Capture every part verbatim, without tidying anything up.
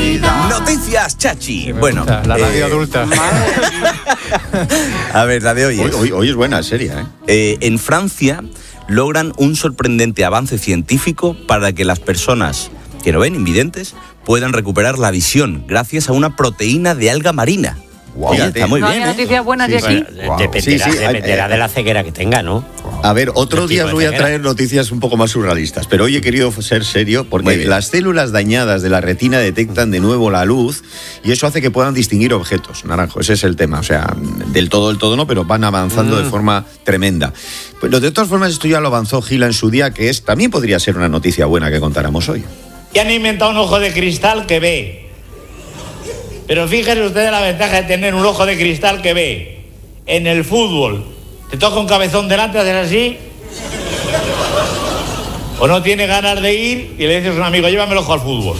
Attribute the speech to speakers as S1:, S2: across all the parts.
S1: vida.
S2: Noticias Chachi.
S3: Sí,
S2: bueno,
S3: gusta, la radio
S2: eh,
S3: adulta.
S2: A ver, la de hoy
S4: Hoy,
S2: es,
S4: hoy, hoy es buena, seria, ¿eh?
S2: eh, en Francia logran un sorprendente avance científico para que las personas que no ven, invidentes, puedan recuperar la visión gracias a una proteína de alga marina.
S4: Wow.
S2: Oye,
S4: Fíjate.
S2: está muy
S5: ¿No
S2: bien,
S5: había
S2: ¿eh?
S5: noticias buenas de
S4: Sí,
S5: aquí?
S4: sí.
S6: Bueno, dependerá,
S4: Sí, sí,
S6: dependerá
S4: eh,
S6: de la ceguera que tenga, ¿no?
S4: A ver, otro
S6: ¿Qué
S4: día
S6: tipo
S4: os
S6: de
S4: voy a
S6: ceguera?
S4: traer noticias un poco más surrealistas, pero hoy he querido ser serio
S2: Muy
S4: porque
S2: bien.
S4: las células dañadas de la retina detectan de nuevo la luz y eso hace que puedan distinguir objetos. Naranjo, ese es el tema. O sea, del todo, del todo no, pero van avanzando
S6: Mm.
S4: de forma tremenda. Pero de todas formas, esto ya lo avanzó Gila en su día, que es también podría ser una noticia buena que contáramos hoy.
S7: Y han inventado un ojo de cristal que ve. Pero fíjense ustedes la ventaja de tener un ojo de cristal que ve. En el fútbol, te toca un cabezón delante, haces así. O no tiene ganas de ir y le dices a un amigo, llévame el ojo al fútbol.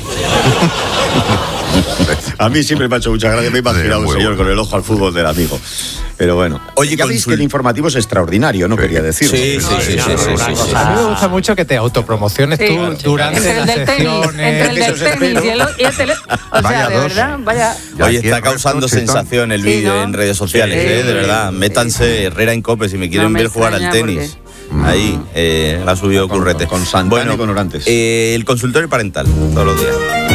S4: A mí siempre me ha hecho mucha gracia, me he imaginado
S8: Sí,
S4: un
S8: muy
S4: señor
S8: bueno.
S4: con el ojo al fútbol del amigo. Pero bueno,
S2: Oye,
S4: ya veis
S2: consul-
S4: que el informativo es extraordinario, no
S8: Sí.
S4: quería decirlo.
S2: Sí, sí, sí, sí, sí, sí, sí.
S3: A mí me gusta mucho que te autopromociones
S5: Sí.
S3: tú durante
S5: Entre el
S3: las
S5: del tenis, entre el
S3: secciones.
S5: del
S4: Eso es
S5: tenis y el, y el tele... O
S8: Vaya
S5: sea, de
S8: dos.
S5: verdad, vaya...
S8: Ya
S2: Hoy
S8: aquí
S2: está
S8: el
S2: causando
S8: resto, Chetón.
S2: sensación el
S5: Sí,
S2: vídeo
S5: ¿no?
S2: en redes sociales,
S5: Sí.
S2: ¿eh? De verdad. Métanse Herrera en Cope si me quieren
S5: No me
S2: ver jugar al
S5: extraña
S2: tenis. Ahí, eh, la ha subido
S4: Con-
S2: Currete.
S4: con Santana y con Orantes.
S2: eh, el consultorio parental, todos los días.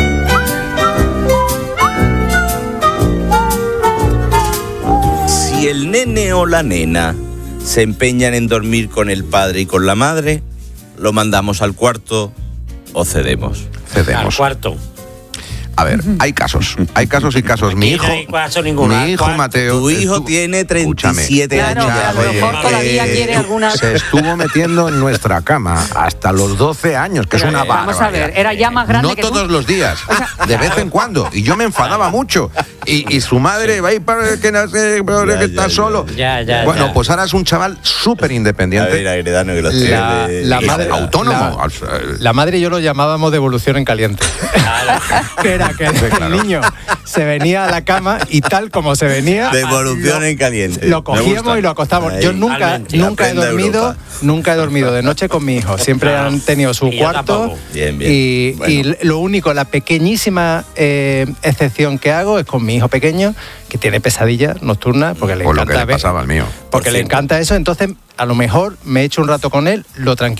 S2: Si el nene o la nena se empeñan en dormir con el padre y con la madre, lo mandamos al cuarto o cedemos.
S6: Al
S8: Cedemos.
S6: cuarto.
S8: A ver, hay casos, hay casos y casos. Mi
S6: Aquí
S8: hijo,
S6: no hay caso ninguno,
S8: mi
S6: al
S8: hijo
S6: cuarto.
S8: Mateo.
S2: Tu hijo
S8: estu-
S2: tiene treinta y siete
S5: Claro,
S2: años.
S5: a lo
S8: Oye,
S5: mejor todavía
S8: eh,
S5: quiere alguna...
S8: Se estuvo metiendo en nuestra cama hasta los doce años, que
S5: Pero,
S8: es una
S5: eh, vamos a
S8: barbaridad.
S5: ver, era ya más grande
S8: No
S5: que
S8: todos
S5: tú.
S8: los días, de vez en cuando. Y yo me enfadaba mucho. Y, y su madre va a ir para que nace, para
S2: Ya,
S8: que
S2: ya,
S8: está
S2: ya.
S8: solo.
S6: Ya, ya,
S8: Bueno,
S6: ya.
S8: pues ahora es un chaval súper
S2: A ver,
S8: independiente.
S2: Agredano, que lo
S3: La-
S2: tiene de-
S3: la
S2: de-
S3: madre-
S8: Autónomo.
S3: La madre y yo lo llamábamos devolución en caliente. Que era que
S8: claro.
S3: el niño se venía a la cama y tal como se venía,
S2: Devolución
S3: lo-
S2: en caliente.
S3: lo
S2: Me
S3: cogíamos
S2: gusta.
S3: y lo acostábamos.
S2: Ahí.
S3: Yo nunca,
S6: Totalmente.
S3: nunca he
S2: Aprenda
S3: dormido,
S2: Europa.
S3: nunca he dormido de noche con mi hijo. Siempre
S6: Claro.
S3: han tenido su
S6: Y yo
S3: cuarto.
S6: tampoco.
S2: Bien, bien.
S3: Y,
S2: Bueno.
S3: y lo único, la pequeñísima eh, excepción que hago es con mi hijo pequeño, que tiene pesadillas nocturnas porque le
S8: Por lo
S3: encanta
S8: que le
S3: ver-
S8: pasaba al mío.
S3: porque
S2: Por
S3: le
S2: cierto.
S3: encanta eso. Entonces, a lo mejor me echo un rato con él, lo tranquilo.